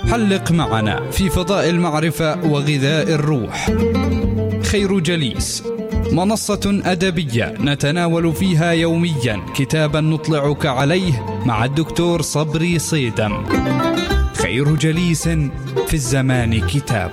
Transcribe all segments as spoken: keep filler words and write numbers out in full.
حلق معنا في فضاء المعرفة وغذاء الروح. خير جليس، منصة أدبية نتناول فيها يوميا كتابا نطلعك عليه مع الدكتور صبري صيدم. خير جليس في الزمان كتاب.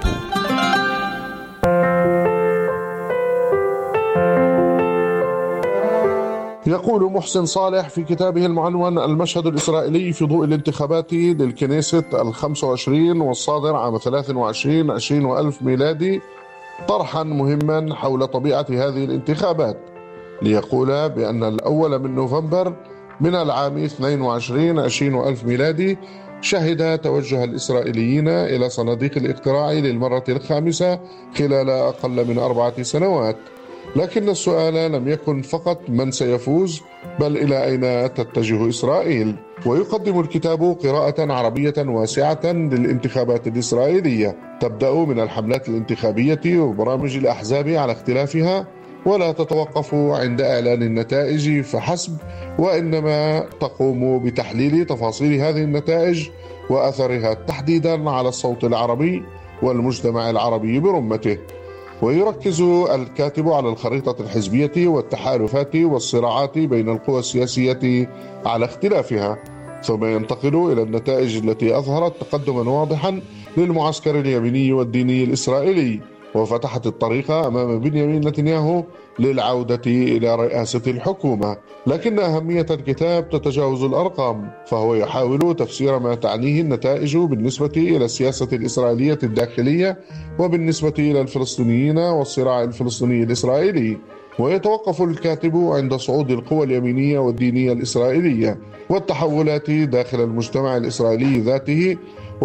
يقول محسن صالح في كتابه المعنون المشهد الإسرائيلي في ضوء الانتخابات للكنيست الخمس وعشرين والصادر عام ثلاثة وعشرين عشرين وألف ميلادي طرحا مهما حول طبيعة هذه الانتخابات، ليقول بأن الأول من نوفمبر من العام اثنين وعشرين عشرين وألف ميلادي شهد توجه الإسرائيليين إلى صناديق الاقتراع للمرة الخامسة خلال أقل من أربعة سنوات. لكن السؤال لم يكن فقط من سيفوز، بل إلى أين تتجه إسرائيل. ويقدم الكتاب قراءة عربية واسعة للانتخابات الإسرائيلية، تبدأ من الحملات الانتخابية وبرامج الأحزاب على اختلافها، ولا تتوقف عند إعلان النتائج فحسب، وإنما تقوم بتحليل تفاصيل هذه النتائج وأثرها تحديدا على الصوت العربي والمجتمع العربي برمته. ويركز الكاتب على الخريطة الحزبية والتحالفات والصراعات بين القوى السياسية على اختلافها، ثم ينتقل إلى النتائج التي أظهرت تقدما واضحا للمعسكر اليميني والديني الإسرائيلي، وفتحت الطريق أمام بنيامين نتنياهو للعودة إلى رئاسة الحكومة. لكن أهمية الكتاب تتجاوز الأرقام، فهو يحاول تفسير ما تعنيه النتائج بالنسبة إلى السياسة الإسرائيلية الداخلية وبالنسبة إلى الفلسطينيين والصراع الفلسطيني الإسرائيلي. ويتوقف الكاتب عند صعود القوى اليمينية والدينية الإسرائيلية والتحولات داخل المجتمع الإسرائيلي ذاته،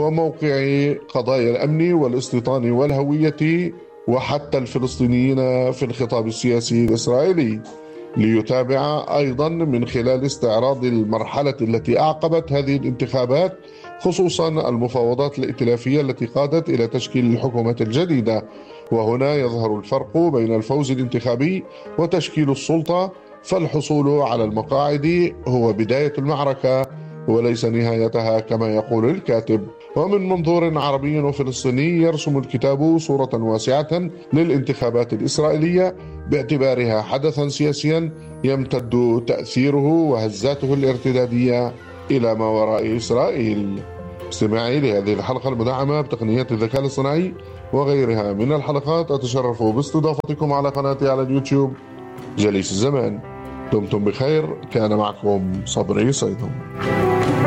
وموقع قضايا الأمن والاستيطان والهوية وحتى الفلسطينيين في الخطاب السياسي الإسرائيلي، ليتابع أيضا من خلال استعراض المرحلة التي أعقبت هذه الانتخابات، خصوصا المفاوضات الائتلافية التي قادت إلى تشكيل الحكومة الجديدة. وهنا يظهر الفرق بين الفوز الانتخابي وتشكيل السلطة، فالحصول على المقاعد هو بداية المعركة وليس نهايتها كما يقول الكاتب. ومن منظور عربي وفلسطيني يرسم الكتاب صورة واسعة للانتخابات الإسرائيلية باعتبارها حدثا سياسيا يمتد تأثيره وهزاته الارتدادية إلى ما وراء إسرائيل. استماعي لهذه الحلقة المدعمة بتقنية الذكاء الاصطناعي وغيرها من الحلقات، أتشرف باستضافتكم على قناتي على اليوتيوب جليس الزمان. دمتم بخير، كان معكم صبري صيدم.